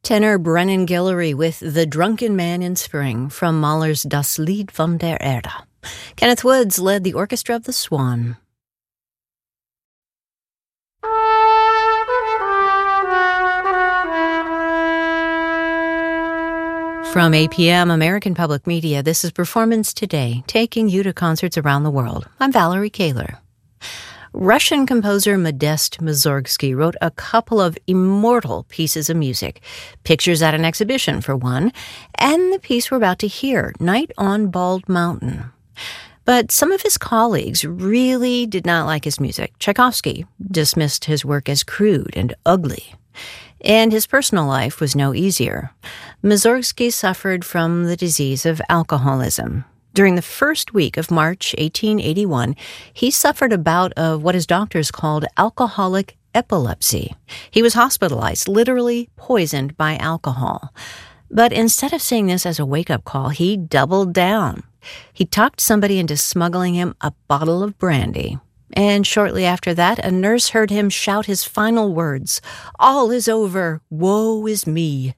Tenor Brennan Guillory with The Drunken Man in Spring from Mahler's Das Lied von der Erde. Kenneth Woods led the orchestra of the Swan. From APM, American Public Media, this is Performance Today, taking you to concerts around the world. I'm Valerie Kaler. Russian composer Modest Mussorgsky wrote a couple of immortal pieces of music, Pictures at an Exhibition for one, and the piece we're about to hear, Night on Bald Mountain. But some of his colleagues really did not like his music. Tchaikovsky dismissed his work as crude and ugly. And his personal life was no easier. Mussorgsky suffered from the disease of alcoholism. During the first week of March 1881, he suffered a bout of what his doctors called alcoholic epilepsy. He was hospitalized, literally poisoned by alcohol. But instead of seeing this as a wake-up call, he doubled down. He talked somebody into smuggling him a bottle of brandy. And shortly after that, a nurse heard him shout his final words, "All is over, woe is me."